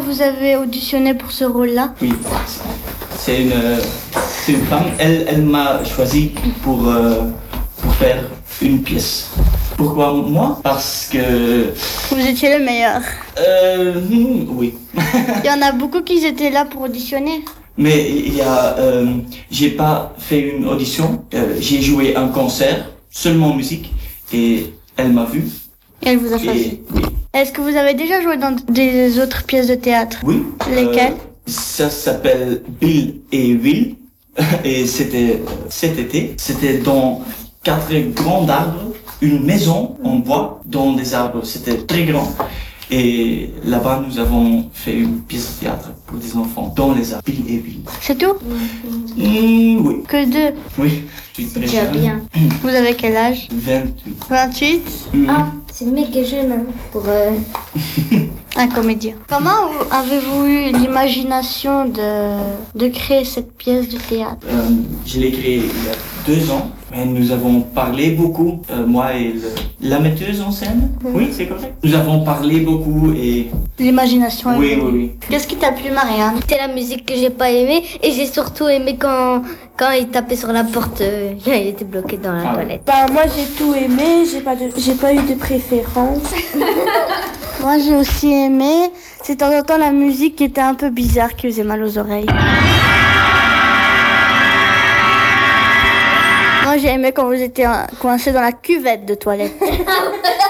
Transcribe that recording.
vous avez auditionné pour ce rôle-là? Oui, c'est une femme. Elle m'a choisi pour faire une pièce. Pourquoi moi? Parce que... Vous étiez le meilleur. Oui. Il y en a beaucoup qui étaient là pour auditionner. Mais j'ai pas fait une audition. J'ai joué un concert, seulement musique, et elle m'a vu. Et elle vous a choisi. Oui. Est-ce que vous avez déjà joué dans des autres pièces de théâtre? Oui. Lesquelles? Ça s'appelle Bill et Will. Et c'était cet été. C'était dans 4 grands arbres, une maison en bois dans des arbres. C'était très grand. Et là-bas, nous avons fait une pièce de théâtre pour des enfants dans les arbres. Bill et Will. C'est tout? Oui. Que 2? Oui. Je suis très jeune. bien. Vous avez quel âge? 28. 28? Ah, c'est méga jeune hein, pour... Un comédien. Comment avez-vous eu l'imagination de créer cette pièce de théâtre? Je l'ai créé il y a 2 ans. Mais nous avons parlé beaucoup, moi et la metteuse en scène. Oui, c'est correct. Nous avons parlé beaucoup et... L'imagination est Oui, venue. oui, oui. Qu'est-ce qui t'a plu, Marianne? C'est la musique que j'ai pas aimée et j'ai surtout aimé quand il tapait sur la porte, il était bloqué dans la toilette. Bah moi j'ai tout aimé, j'ai pas eu de préférence. Moi, j'ai aussi aimé. C'est de temps en temps la musique qui était un peu bizarre, qui faisait mal aux oreilles. Moi, j'ai aimé quand vous étiez coincés dans la cuvette de toilette.